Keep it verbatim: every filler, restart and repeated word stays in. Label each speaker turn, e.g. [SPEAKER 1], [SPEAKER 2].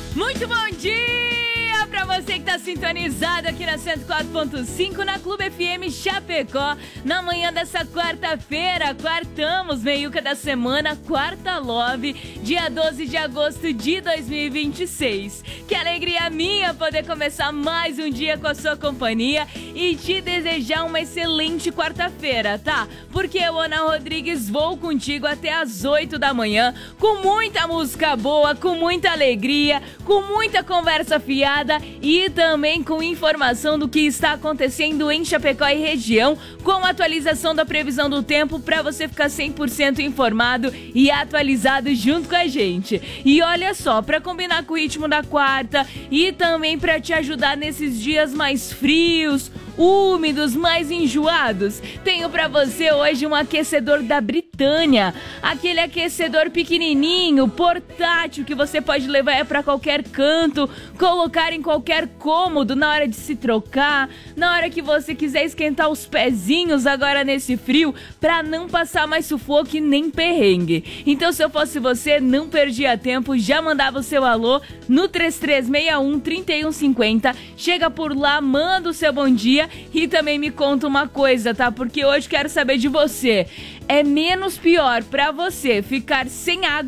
[SPEAKER 1] Muito bom dia pra você que tá sintonizado aqui na cento e quatro ponto cinco, na Clube F M Chapecó, na manhã dessa quarta-feira. Quartamos, meiuca da semana, quarta love, dia doze de agosto de dois mil e vinte e seis. Que alegria minha poder começar mais um dia com a sua companhia e te desejar uma excelente quarta-feira, tá? Porque eu, Ana Rodrigues, vou contigo até as oito da manhã, com muita música boa, com muita alegria, com muita conversa fiada e também com informação do que está acontecendo em Chapecó e região, com a atualização da previsão do tempo para você ficar cem por cento informado e atualizado junto com a gente. E olha só, para combinar com o ritmo da quarta e também para te ajudar nesses dias mais frios, úmidos, mais enjoados, tenho pra você hoje um aquecedor da Britânia, aquele aquecedor pequenininho, portátil, que você pode levar é pra qualquer canto, colocar em qualquer cômodo na hora de se trocar, na hora que você quiser esquentar os pezinhos agora nesse frio, pra não passar mais sufoco e nem perrengue. Então, se eu fosse você, não perdia tempo, já mandava o seu alô no três três seis um, três um cinco zero, chega por lá, manda o seu bom dia e também me conta uma coisa, tá? Porque hoje quero saber de você. É menos pior pra você ficar sem água